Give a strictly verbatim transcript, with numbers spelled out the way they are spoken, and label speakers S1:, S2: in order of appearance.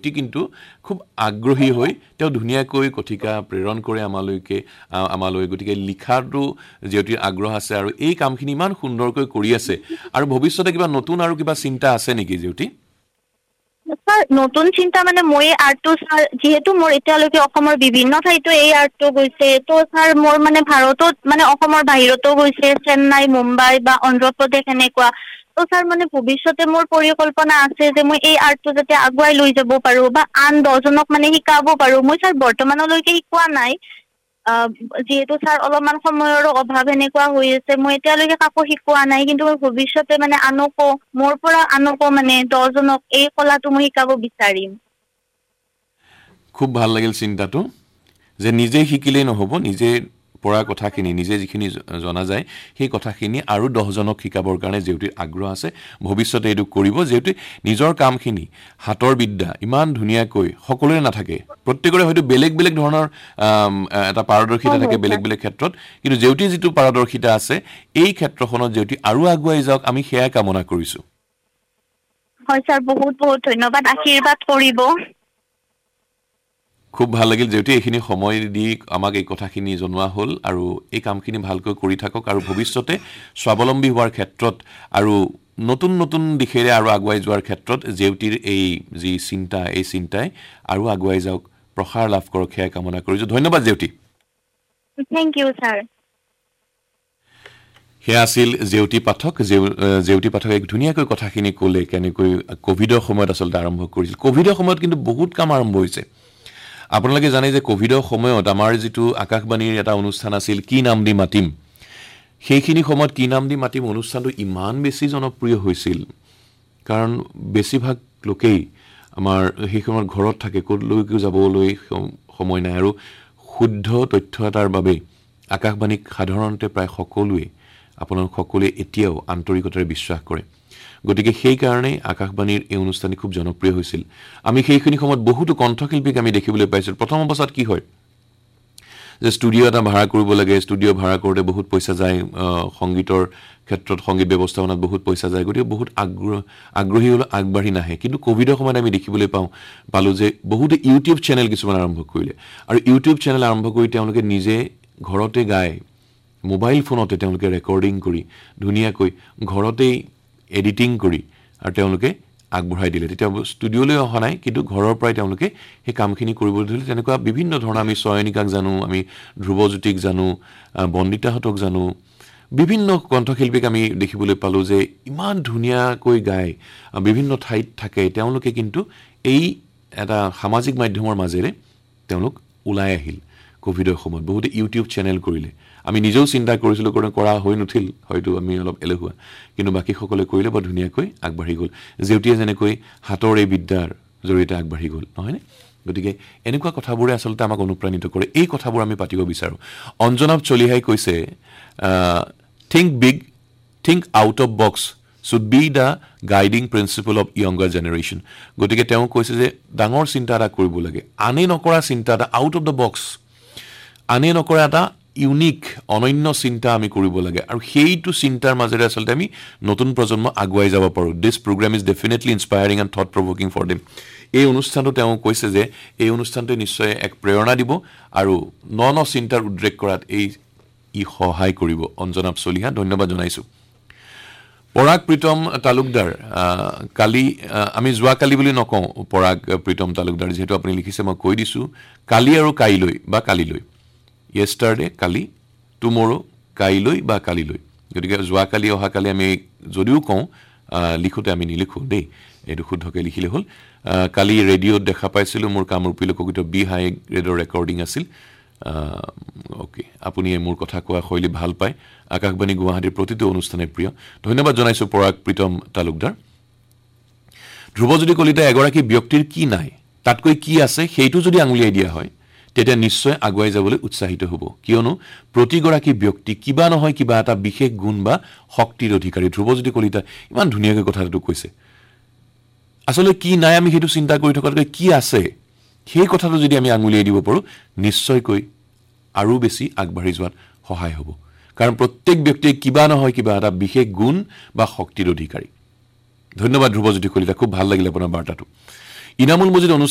S1: ব্যক্তি কিন্তু খুব আগ্ৰহী হৈ তেওঁ ধুনীয়াকৈ কথিকা প্ৰেৰণ কৰে আমালৈকে আমালৈ গতিকে লিখাটো যেউটিৰ আগ্ৰহ আছে আৰু এই কামখিনি ইমান সুন্দৰকৈ কৰি আছে আৰু ভৱিষ্যতে কিবা নতুন আৰু কিবা চিন্তা আছে নেকি যেউটি
S2: স্যার নতুন চিন্তা মানে মই আৰ্টটো স্যার যেহেতু মোৰ এতিয়ালৈকে অসমৰ বিভিন্ন ঠাইতো এই আৰ্টটো গৈছে তো স্যার মোৰ মানে ভাৰতত মানে অসমৰ বাহিৰতো গৈছে চেন্নাই মুম্বাই বা অন্ধ্ৰপ্ৰদেশ এনেকুৱা তো স্যার মানে ভৱিষ্যতে মোৰ পৰিকল্পনা আছে যে মই এই আৰ্টটো যাতে আগুৱাই লৈ যাব পাৰো বা আন দহজনক মানে শিকাব পাৰো মই স্যার বৰ্তমানলৈকে শিকোৱা নাই যেহেতু স্যার অলপমান সময়ৰ অভাৱ এনেকুৱা হৈ আছে মই এতিয়ালৈকে কাকো শিকোৱা নাই কিন্তু মই ভৱিষ্যতে মানে আনকো মোৰ পৰা আনকো মানে দহজনক এই কলাটো মই শিকাব বিচাৰিম
S1: খুব ভাল লাগিল চিন্তাটো যে নিজে শিকিলেই নহব নিজে পঢ়া কথাখিনি নিজে যিখিনি জনা যায় সেই কথাখিনি আৰু দহজনক শিকাবৰ কাৰণে যেউটিৰ আগ্ৰহ আছে ভৱিষ্যতে এটো কৰিব যেউটি নিজৰ কামখিনি হাতৰ বিদ্যা ইমান ধুনীয়াকৈ সকলোৰে নাথাকে প্ৰত্যেকৰে হয়তো বেলেগ বেলেগ ধৰণৰ এটা পাৰদৰ্শিতা থাকে বেলেগ বেলেগ ক্ষেত্ৰত কিন্তু যেউটি যিটো পাৰদৰ্শিতা আছে এই ক্ষেত্ৰখনত যেউটি আৰু আগুৱাই যাওক আমি সেয়া কামনা কৰিছো
S2: হয় স্যার বহুত বহুত ধন্যবাদ আশীৰ্বাদ কৰিব
S1: খুব ভাল লাগিল যেউটি এইখিনি সময় দি আমাক এই কথাখিনি জনোৱা হল আৰু এই কামখিনি ভালকৈ কৰি থাকক আৰু ভৱিষ্যতে স্বাৱলম্বী হোৱাৰ ক্ষেত্ৰত আৰু নতুন নতুন দিশেৰে আৰু আগুৱাই যোৱাৰ ক্ষেত্ৰত যেউটিৰ এই যি চিন্তা এই চিন্তাই আৰু আগুৱাই যাওক প্ৰসাৰ লাভ কৰক সেয়া কামনা কৰিছো ধন্যবাদ যেউটি
S2: থ্যাংক ইউ স্যার
S1: হে আছিল যেউটি পাঠক যেউটি পাঠক এক ধুনীয়াকৈ কথাখিনি ক'লে কেনেকৈ কোভিডৰ সময়ত আসলতে আৰম্ভ কৰিছিল কোভিডৰ সময়ত কিন্তু বহুত কাম আৰম্ভ হৈছে আপোনালোকে জানে যে কোভিডৰ সময়ত আমাৰ যেটো আকাশবাণীৰ এটা অনুষ্ঠান আছিল কি নাম দি মাতিম সেইখিনি সময়ত কি নাম দি মাতিম অনুষ্ঠানটো ইমান বেছি জনপ্ৰিয় হৈছিল কাৰণ বেছিভাগ লোকেই আমাৰ সেই সময়ত ঘৰত থাকে ক'লৈকো যাবলৈ সময় নাই আৰু শুদ্ধ তথ্য এটাৰ বাবে আকাশবাণীক সাধাৰণতে প্ৰায় সকলোৱে আপোনালোক সকলোৱে এতিয়াও আন্তৰিকতাৰে বিশ্বাস কৰে গতিকে সেই কাৰণে আকাশবাণীৰ এই অনুষ্ঠানটি খুব জনপ্ৰিয় হৈছিল আমি সেইখিনি সময়ত বহুতো কণ্ঠশিল্পীক আমি দেখিবলৈ পাইছিল প্ৰথম অৱস্থাত কি হয় যে ষ্টুডিও এটা ভাড়া কৰিব লাগে ষ্টুডিও ভাড়া কৰোতে বহুত পইচা যায় সংগীতৰ ক্ষেত্ৰত সংগীত ব্যৱস্থাপনাত বহুত পইচা যায় গতিকে বহুত আগ্ৰহ আগ্ৰহী হল আগবাঢ়ি নাহে কিন্তু কোভিডৰ সময়ত আমি দেখিবলৈ পাওঁ পালো যে বহুত ইউটিউব চেনেল কিছুমান আৰম্ভ কৰিলে আৰু ইউটিউব চেনেল আৰম্ভ কৰি তেওঁলোকে নিজে ঘৰতে গায় মোবাইল ফোনতে তেওঁলোকে ৰেকৰ্ডিং কৰি ধুনীয়াকৈ ঘৰতেই এডিটিং কৰি আৰু তেওঁলোকে আগবঢ়াই দিলে তেতিয়া ষ্টুডিওলৈ অহা নাই কিন্তু ঘৰৰ পৰাই তেওঁলোকে সেই কামখিনি কৰিব দিলে তেনেকুৱা বিভিন্ন ধৰণৰ আমি সয়নিকাক জানো আমি ধ্ৰুৱজ্যোতিক জানো বন্দিতাহতক জানো বিভিন্ন কণ্ঠশিল্পীক আমি দেখিবলৈ পালো যে ইমান ধুনীয়াকৈ গায় বিভিন্ন ঠাইত থাকে তেওঁলোকে কিন্তু এই এটা সামাজিক মাধ্যমৰ মাজেৰে তেওঁলোক ওলাই আহিল কোভিডৰ সময়ত বহুত ইউটিউব চেনেল কৰিলে আমি নিজেও চিন্তা কৰিছিলো কৰা হৈ নুঠিল হয়তো আমি অলপ এলেহুৱা কিন্তু বাকি সকলে কৰিলে বৰ ধুনীয়াকৈ আগবাঢ়ি গল যেউটিয়ে যেনেকৈ হাতৰ এই বিদ্যাৰ জৰিয়তে আগবাঢ়ি গল নহয়নে গতিকে এনেকুৱা কথাবোৰে আসলতে আমাক অনুপ্ৰাণিত কৰে এই কথাবোৰ আমি পাতিব বিচাৰো অঞ্জনাব চলিহাই কৈছে think big think out of box should be the guiding principle of younger generation গতিকে তেওঁ কৈছে যে ডাঙৰ চিন্তা এটা কৰিব লাগে আনে নকৰা চিন্তা এটা আউট অফ দ্য বক্স আনে নকৰা এটা ইউনিক অনন্য চিন্তা আমি কৰিব লাগে আৰু সেইটো চিন্তাৰ মাজেৰে আসলতে আমি নতুন প্ৰজন্ম আগুৱাই যাব পাৰো this program is definitely inspiring and thought provoking for them এই অনুষ্ঠানটো তেওঁ কৈছে যে এই অনুষ্ঠানটো নিশ্চয় এক প্ৰেৰণা দিব আৰু নন চিন্তাৰ উদ্ৰেক কৰাত এই ই সহায় কৰিব অঞ্জনাব চলিহা ধন্যবাদ জনাইছো পৰাগ প্ৰীতম তালুকদাৰ কালি আমি যোৱা কালি বুলি নকওঁ পৰাগ প্ৰীতম তালুকদাৰ যেহেতু আপুনি লিখিছে মই কৈ দিছো কালি আৰু কাইলৈ বা কালিলৈ yesterday কালি tomorrow কাইলৈ বা কালিলৈ গতিকে যোৱা কালি অহা কালি আমি যদিও কওঁ লিখোতে আমি নিলিখো দেই এটো শুদ্ধকৈ লিখিলে হল কালি ৰেডিঅ'ত দেখা পাইছিলো মোৰ কামৰূপী লোকগীত বি হাই গ্ৰেডৰ ৰেকৰ্ডিং আছিল ওকে আপুনি মোৰ কথা কোৱা শৈলী ভাল পায় আকাশবাণী গুৱাহাটীৰ প্ৰতিটো অনুষ্ঠানে প্ৰিয় ধন্যবাদ জনাইছো পৰাগ প্ৰীতম তালুকদাৰ ধ্ৰুৱজ্যোতি কলিতা এগৰাকী ব্যক্তিৰ কি নাই তাতকৈ কি আছে সেইটো যদি আঙুলিয়াই দিয়া হয় তেতিয়া নিশ্চয় আগুৱাই যাবলৈ উৎসাহিত হ'ব কিয়নো প্ৰতিগৰাকী ব্যক্তি কিবা নহয় কিবা এটা বিশেষ গুণ বা শক্তিৰ অধিকাৰী ধ্ৰুৱজ্যোতি কলিতা ইমান ধুনীয়াকৈ কথাটো কৈছে আসলে কি নাই আমি হেতু চিন্তা কৰি থকাতকৈ কি আছে সেই কথাটো যদি আমি আঙুলিয়াই দিব পাৰো নিশ্চয়কৈ আৰু বেছি আগবাঢ়ি যোৱাত সহায় হ'ব কাৰণ প্ৰত্যেক ব্যক্তিয়ে কিবা নহয় কিবা এটা বিশেষ গুণ বা শক্তিৰ অধিকাৰী ধন্যবাদ ধ্ৰুৱজ্যোতি কলিতা খুব ভাল লাগিল আপোনাৰ বাৰ্তাটো ইনামুল মজিদ